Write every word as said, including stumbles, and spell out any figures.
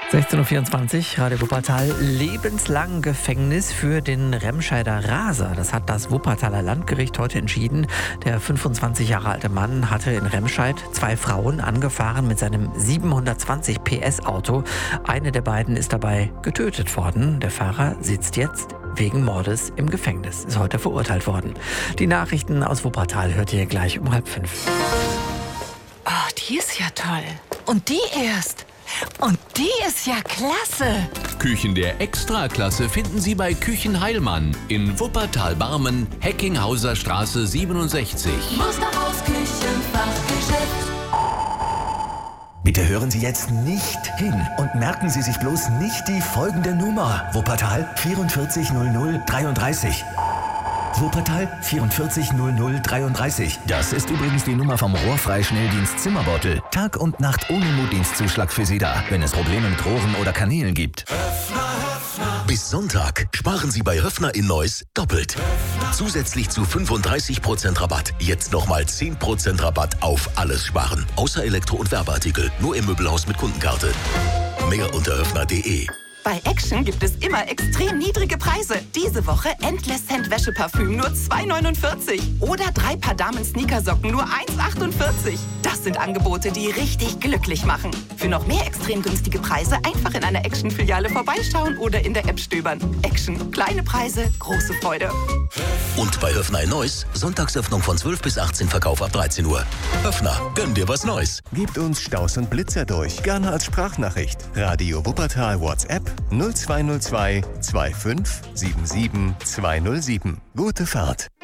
sechzehn Uhr vierundzwanzig, Radio Wuppertal. Lebenslang Gefängnis für den Remscheider Raser. Das hat das Wuppertaler Landgericht heute entschieden. Der fünfundzwanzig Jahre alte Mann hatte in Remscheid zwei Frauen angefahren mit seinem siebenhundertzwanzig P S Auto. Eine der beiden ist dabei getötet worden. Der Fahrer sitzt jetzt wegen Mordes im Gefängnis, ist heute verurteilt worden. Die Nachrichten aus Wuppertal hört ihr gleich um halb fünf. Oh, die ist ja toll. Und die erst. Und die ist ja klasse. Küchen der Extraklasse finden Sie bei Küchen Heilmann in Wuppertal-Barmen, Heckinghauser Straße siebenundsechzig. Musterhaus Küchenfachgeschäft. Bitte hören Sie jetzt nicht hin und merken Sie sich bloß nicht die folgende Nummer. Wuppertal vierundvierzig null null dreiunddreißig. Wuppertal vierundvierzig null null dreiunddreißig. Das ist übrigens die Nummer vom Rohrfrei-Schnelldienst Zimmerbeutel. Tag und Nacht ohne Notdienstzuschlag für Sie da, wenn es Probleme mit Rohren oder Kanälen gibt. Bis Sonntag sparen Sie bei Höffner in Neuss doppelt. Zusätzlich zu fünfunddreißig Prozent Rabatt. Jetzt nochmal zehn Prozent Rabatt auf alles sparen. Außer Elektro- und Werbeartikel. Nur im Möbelhaus mit Kundenkarte. Mehr unter höffner punkt de. Bei Action gibt es immer extrem niedrige Preise. Diese Woche Endless Scent Wäscheparfüm nur zwei neunundvierzig. Oder drei Paar Damen-Sneakersocken nur eins achtundvierzig. Das sind Angebote, die richtig glücklich machen. Für noch mehr extrem günstige Preise einfach in einer Action-Filiale vorbeischauen oder in der App stöbern. Action. Kleine Preise, große Freude. Und bei Höffner in Neuss, Sonntagsöffnung von zwölf bis achtzehn, Verkauf ab dreizehn Uhr. Höffner, gönn dir was Neues. Gebt uns Staus und Blitzer durch, gerne als Sprachnachricht. Radio Wuppertal WhatsApp null zwei null zwei zwei fünf sieben sieben zwei null sieben. Gute Fahrt.